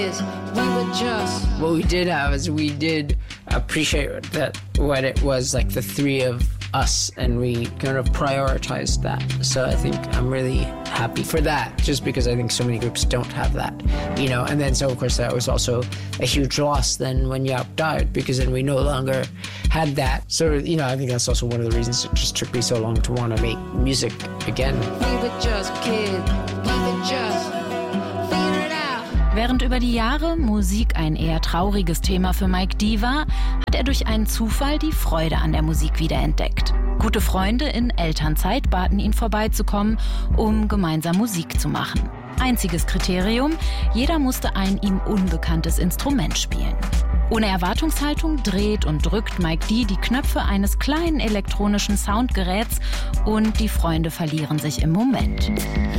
What we did have is we did appreciate that what it was like the three of us, and we kind of prioritized that. So I think I'm really happy for that, just because I think so many groups don't have that, you know. And then so of course that was also a huge loss then when Jaap died, because then we no longer had that. So, you know, I think that's also one of the reasons it just took me so long to want to make music again. We were just kids, we were just figuring it out. Während über die Jahre Musik ein eher trauriges Thema für Mike D war, hat er durch einen Zufall die Freude an der Musik wiederentdeckt. Gute Freunde in Elternzeit baten ihn vorbeizukommen, um gemeinsam Musik zu machen. Einziges Kriterium: jeder musste ein ihm unbekanntes Instrument spielen. Ohne Erwartungshaltung dreht und drückt Mike D die Knöpfe eines kleinen elektronischen Soundgeräts und die Freunde verlieren sich im Moment.